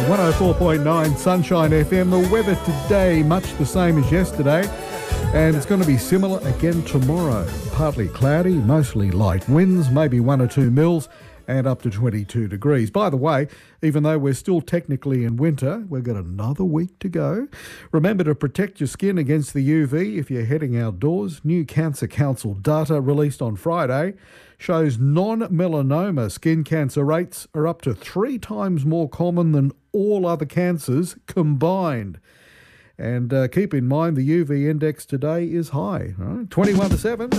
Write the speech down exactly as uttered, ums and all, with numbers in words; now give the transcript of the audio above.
one oh four point nine Sunshine F M. The weather today, much the same as yesterday, and it's going to be similar again tomorrow. Partly cloudy, mostly light winds, maybe one or two mils, and up to twenty-two degrees. By the way, even though we're still technically in winter, we've got another week to go. Remember to protect your skin against the U V if you're heading outdoors. New Cancer Council data released on Friday shows non-melanoma skin cancer rates are up to three times more common than all other cancers combined. And uh, keep in mind the U V index today is high, right? twenty-one to seven.